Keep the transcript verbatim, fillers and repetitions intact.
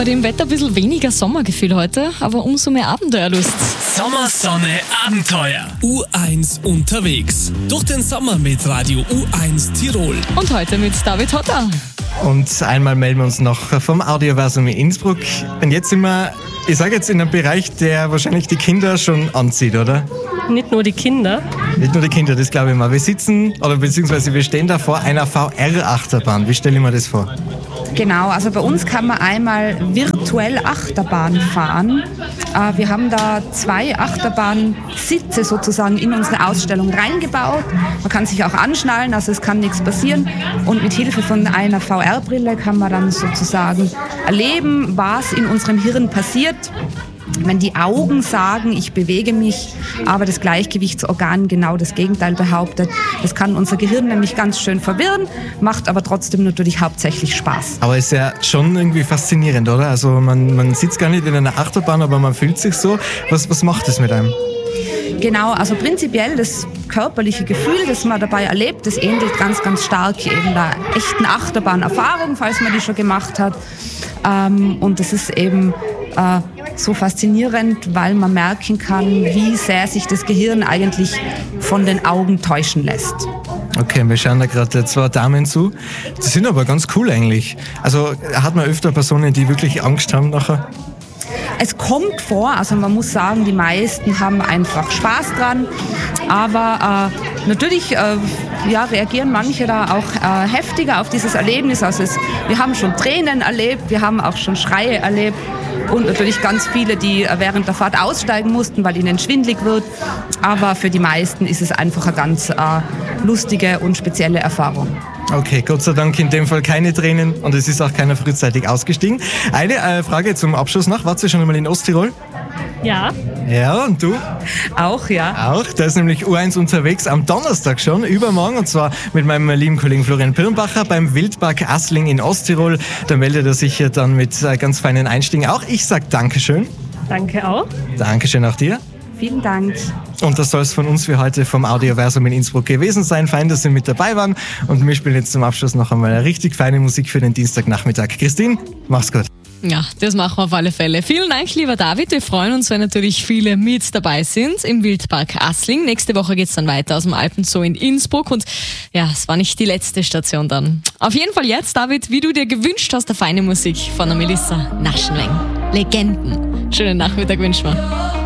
Bei dem Wetter ein bisschen weniger Sommergefühl heute, aber umso mehr Abenteuerlust. Sommer, Sonne, Abenteuer. U eins unterwegs. Durch den Sommer mit Radio U eins Tirol. Und heute mit David Hotter. Und einmal melden wir uns noch vom Audioversum in Innsbruck. Und jetzt sind wir, ich sage jetzt, in einem Bereich, der wahrscheinlich die Kinder schon anzieht, oder? Nicht nur die Kinder. Nicht nur die Kinder, das glaube ich mal. Wir sitzen, oder beziehungsweise wir stehen da vor einer V R-Achterbahn. Wie stelle ich mir das vor? Genau, also bei uns kann man einmal virtuell Achterbahn fahren. Äh, wir haben da zwei Achterbahnsitze sozusagen in unsere Ausstellung reingebaut. Man kann sich auch anschnallen, also es kann nichts passieren. Und mit Hilfe von einer V R-Brille kann man dann sozusagen erleben, was in unserem Hirn passiert, wenn die Augen sagen, ich bewege mich, aber das Gleichgewichtsorgan genau das Gegenteil behauptet. Das kann unser Gehirn nämlich ganz schön verwirren, macht aber trotzdem natürlich hauptsächlich Spaß. Aber ist ja schon irgendwie faszinierend, oder? Also man, man sitzt gar nicht in einer Achterbahn, aber man fühlt sich so. Was, was macht das mit einem? Genau, also prinzipiell das körperliche Gefühl, das man dabei erlebt, das ähnelt ganz, ganz stark eben der echten Achterbahnerfahrung, falls man die schon gemacht hat. Ähm, und das ist eben äh, so faszinierend, weil man merken kann, wie sehr sich das Gehirn eigentlich von den Augen täuschen lässt. Okay, wir schauen da gerade zwei Damen zu. Die sind aber ganz cool eigentlich. Also hat man öfter Personen, die wirklich Angst haben nachher? Es kommt vor, also man muss sagen, die meisten haben einfach Spaß dran, aber äh, natürlich äh, ja, reagieren manche da auch äh, heftiger auf dieses Erlebnis. Also es, wir haben schon Tränen erlebt, wir haben auch schon Schreie erlebt und natürlich ganz viele, die während der Fahrt aussteigen mussten, weil ihnen schwindelig wird. Aber für die meisten ist es einfach eine ganz äh, lustige und spezielle Erfahrung. Okay, Gott sei Dank in dem Fall keine Tränen und es ist auch keiner frühzeitig ausgestiegen. Eine äh, Frage zum Abschluss noch. Warst du schon einmal in Osttirol? Ja. Ja, und du? Auch, ja. Auch, da ist nämlich U eins unterwegs am Donnerstag schon, übermorgen, und zwar mit meinem lieben Kollegen Florian Pirnbacher beim Wildpark Assling in Osttirol. Da meldet er sich dann mit äh, ganz feinen Einstiegen. Auch ich sag Dankeschön. Danke auch. Dankeschön auch dir. Vielen Dank. Und das soll es von uns für heute vom Audioversum in Innsbruck gewesen sein. Fein, dass Sie mit dabei waren. Und wir spielen jetzt zum Abschluss noch einmal eine richtig feine Musik für den Dienstagnachmittag. Christine, mach's gut. Ja, das machen wir auf alle Fälle. Vielen Dank, lieber David. Wir freuen uns, wenn natürlich viele mit dabei sind im Wildpark Assling. Nächste Woche geht's dann weiter aus dem Alpenzoo in Innsbruck. Und ja, es war nicht die letzte Station dann. Auf jeden Fall jetzt, David, wie du dir gewünscht hast, der feine Musik von der Melissa Naschenweng. Legenden. Schönen Nachmittag wünschen wir.